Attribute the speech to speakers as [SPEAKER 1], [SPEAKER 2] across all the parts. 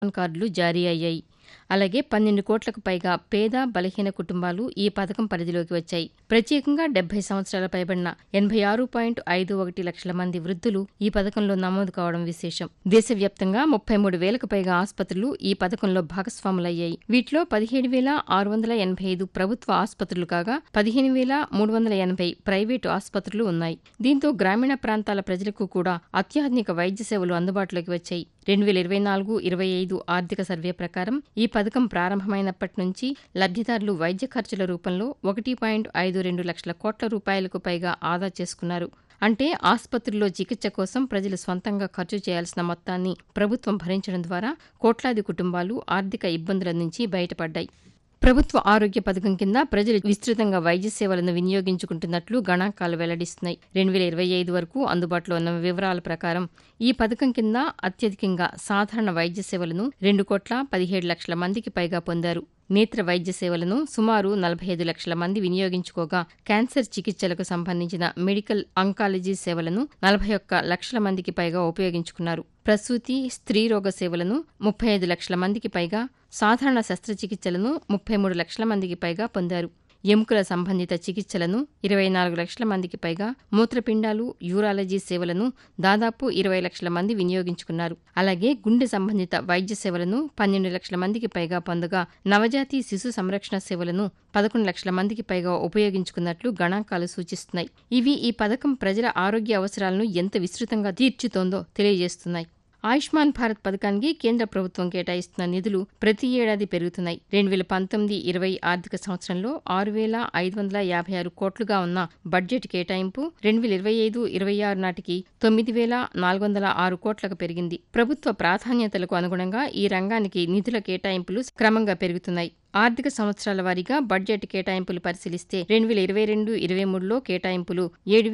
[SPEAKER 1] కార్డులు జారీ అయ్యాయి. అలాగే 12 కోట్లకు పైగా పేద, బలహీన కుటుంబాలు ఈ పథకం పరిధిలోకి వచ్చాయి. ప్రత్యేకంగా 70 సంవత్సరాల పైబడిన 86.51 లక్షల మంది వృద్ధులు ఈ పథకంలో నమోదు కావడం విశేషం. దేశవ్యాప్తంగా 33,000కు పైగా ఆసుపత్రులు ఈ పథకంలో భాగస్వాములయ్యాయి. వీటిలో 17,685 ప్రభుత్వ ఆసుపత్రులు కాగా 15,380 ప్రైవేటు ఆసుపత్రులు ఉన్నాయి. దీంతో గ్రామీణ ప్రాంతాల ప్రజలకు కూడా అత్యాధునిక వైద్య సేవలు అందుబాటులోకి వచ్చాయి. 2024-25 ఆర్థిక సర్వే ప్రకారం ఈ పథకం ప్రారంభమైనప్పటి నుంచి లబ్ధిదారులు వైద్య ఖర్చుల రూపంలో 1.52 లక్షల కోట్ల రూపాయలకు పైగా ఆదా చేసుకున్నారు. అంటే ఆసుపత్రుల్లో చికిత్స కోసం ప్రజలు స్వంతంగా ఖర్చు చేయాల్సిన మొత్తాన్ని ప్రభుత్వం భరించడం ద్వారా కోట్లాది కుటుంబాలు ఆర్థిక ఇబ్బందుల నుంచి బయటపడ్డాయి. ప్రభుత్వ ఆరోగ్య పథకం కింద ప్రజలు విస్తృతంగా వైద్య సేవలను వినియోగించుకుంటున్నట్లు గణాంకాలు వెల్లడిస్తున్నాయి. 2025 వరకు అందుబాటులో ఉన్న వివరాల ప్రకారం ఈ పథకం కింద అత్యధికంగా సాధారణ వైద్య సేవలను 2,17 లక్షల మందికి పైగా పొందారు. నేత్ర వైద్య సేవలను సుమారు 45 లక్షల మంది వినియోగించుకోగా క్యాన్సర్ చికిత్సలకు సంబంధించిన మెడికల్ అంకాలజీ సేవలను 41 లక్షల మందికి పైగా ఉపయోగించుకున్నారు. ప్రసూతి, స్త్రీరోగ సేవలను 35 లక్షల మందికి పైగా, సాధారణ శస్త్రచికిత్సలను 33 లక్షల మందికి పైగా పొందారు. ఎముకల సంబంధిత చికిత్సలను 24 లక్షల మందికి పైగా, మూత్రపిండాలు, యూరాలజీ సేవలను దాదాపు 20 లక్షల మంది వినియోగించుకున్నారు. అలాగే గుండె సంబంధిత వైద్య సేవలను 12 లక్షల మందికి పైగా పొందగా, నవజాతి శిశు సంరక్షణ సేవలను 11 లక్షల మందికి పైగా ఉపయోగించుకున్నట్లు గణాంకాలు సూచిస్తున్నాయి. ఇవి ఈ పథకం ప్రజల ఆరోగ్య అవసరాలను ఎంత విస్తృతంగా తీర్చుతోందో తెలియజేస్తున్నాయి. ఆయుష్మాన్ భారత్ పథకానికి కేంద్ర ప్రభుత్వం కేటాయిస్తున్న నిధులు ప్రతి ఏడాది పెరుగుతున్నాయి. 2019-20 ఆర్థిక సంవత్సరంలో 6,556 కోట్లుగా ఉన్న బడ్జెట్ కేటాయింపు 2025-26 నాటికి 9,406 కోట్లకు పెరిగింది. ప్రభుత్వ ప్రాధాన్యతలకు అనుగుణంగా ఈ రంగానికి నిధుల కేటాయింపులు క్రమంగా పెరుగుతున్నాయి. ఆర్థిక సంవత్సరాల వారీగా బడ్జెట్ కేటాయింపులు పరిశీలిస్తే 2022-23లో కేటాయింపులు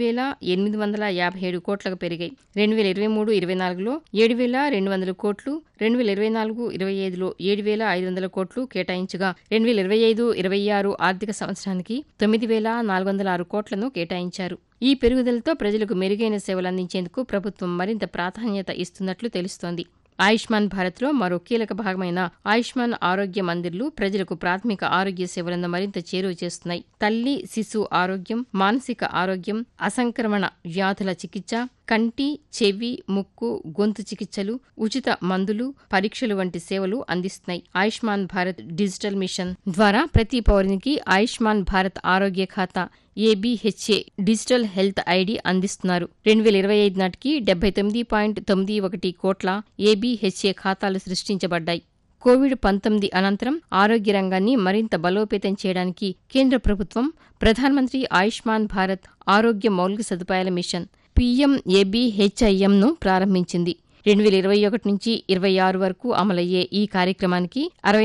[SPEAKER 1] 7,857 కోట్లకు పెరిగాయి. 2023-24లో 7,200 కోట్లు, 2024-25లో 7,500 కోట్లు కేటాయించగా 2025-26 ఆర్థిక సంవత్సరానికి 9,406 కోట్లను కేటాయించారు. ఈ పెరుగుదలతో ప్రజలకు మెరుగైన సేవలు అందించేందుకు ప్రభుత్వం మరింత ప్రాధాన్యత ఇస్తున్నట్లు తెలుస్తోంది. ఆయుష్మాన్ భారత్లో మరో కీలక భాగమైన ఆయుష్మాన్ ఆరోగ్య మందిర్లు ప్రజలకు ప్రాథమిక ఆరోగ్య సేవలను మరింత చేరువ చేస్తున్నాయి. తల్లి, శిశు ఆరోగ్యం, మానసిక ఆరోగ్యం, అసంక్రమణ వ్యాధుల చికిత్స, కంటి, చెవి, ముక్కు, గొంతు చికిత్సలు, ఉచిత మందులు, పరీక్షలు వంటి సేవలు అందిస్తున్నాయి. ఆయుష్మాన్ భారత్ డిజిటల్ మిషన్ ద్వారా ప్రతి పౌరునికి ఆయుష్మాన్ భారత్ ఆరోగ్య ఖాతా ABHA డిజిటల్ హెల్త్ ఐడి అందిస్తున్నారు. 2025 నాటికి 79.91 కోట్ల ABHA ఖాతాలు సృష్టించబడ్డాయి. కోవిడ్-19 అనంతరం ఆరోగ్య రంగాన్ని మరింత బలోపేతం చేయడానికి కేంద్ర ప్రభుత్వం ప్రధానమంత్రి ఆయుష్మాన్ భారత్ ఆరోగ్య మౌలిక సదుపాయాల మిషన్ PMABHIMను ప్రారంభించింది. 2021 నుంచి 26 వరకు అమలయ్యే ఈ కార్యక్రమానికి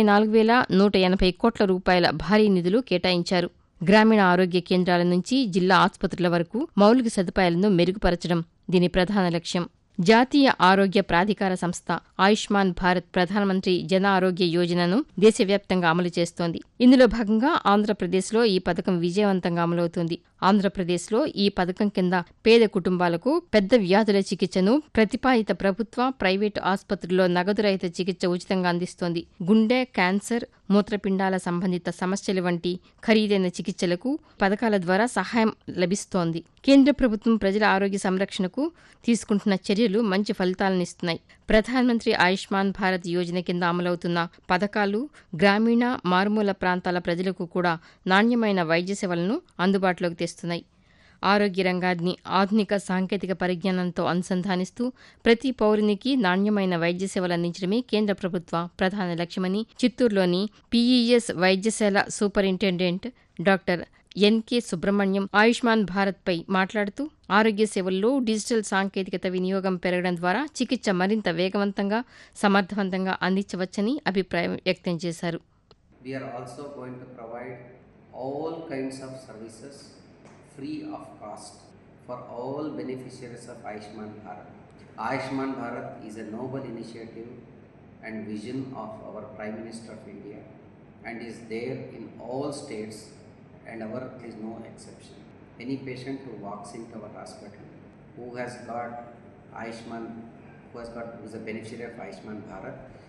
[SPEAKER 1] 64,180 కోట్ల రూపాయల భారీ నిధులు కేటాయించారు. గ్రామీణ ఆరోగ్య కేంద్రాల నుంచి జిల్లా ఆసుపత్రుల వరకు మౌలిక సదుపాయాలను మెరుగుపరచడం దీని ప్రధాన లక్ష్యం. జాతీయ ఆరోగ్య ప్రాధికార సంస్థ ఆయుష్మాన్ భారత్ ప్రధానమంత్రి జన ఆరోగ్య యోజనను దేశవ్యాప్తంగా అమలు చేస్తోంది. ఇందులో భాగంగా ఆంధ్రప్రదేశ్లో ఈ పథకం విజయవంతంగా అమలవుతోంది. ఆంధ్రప్రదేశ్లో ఈ పథకం కింద పేద కుటుంబాలకు పెద్ద వ్యాధుల చికిత్సను ప్రతిపాదిత ప్రభుత్వ, ప్రైవేటు ఆసుపత్రుల్లో నగదు రహిత చికిత్స ఉచితంగా అందిస్తోంది. గుండె, క్యాన్సర్, మూత్రపిండాల సంబంధిత సమస్యల వంటి ఖరీదైన చికిత్సలకు పథకాల ద్వారా సహాయం లభిస్తోంది. కేంద్ర ప్రభుత్వం ప్రజల ఆరోగ్య సంరక్షణకు తీసుకుంటున్న చర్యలు మంచి ఫలితాలనిస్తున్నాయి. ప్రధానమంత్రి ఆయుష్మాన్ భారత్ యోజన కింద అమలవుతున్న పథకాలు గ్రామీణ, మారుమూల ప్రాంతాల ప్రజలకు కూడా నాణ్యమైన వైద్య సేవలను అందుబాటులోకి తెస్తున్నాయి. ఆరోగ్య రంగాన్ని ఆధునిక సాంకేతిక పరిజ్ఞానంతో అనుసంధానిస్తూ ప్రతి పౌరునికి నాణ్యమైన వైద్య సేవలు అందించడమే కేంద్ర ప్రభుత్వ ప్రధాన లక్ష్యమని చిత్తూరులోని PES వైద్యశాల superintendent doctor NK Subrahmanyam Ayushman భారత్పై మాట్లాడుతూ ఆరోగ్య సేవల్లో డిజిటల్ సాంకేతికత వినియోగం పెరగడం ద్వారా చికిత్స మరింత వేగవంతంగా, సమర్థవంతంగా అందించవచ్చని అభిప్రాయం వ్యక్తం చేశారు.
[SPEAKER 2] We are also going to provide all kinds of services free of cost for all beneficiaries of Ayushman Bharat. Ayushman Bharat is a noble initiative and vision of our Prime Minister of India and is there in all states, and our is no exception. Any patient who walks into our hospital who has got Ayushman, who is a beneficiary of Ayushman Bharat,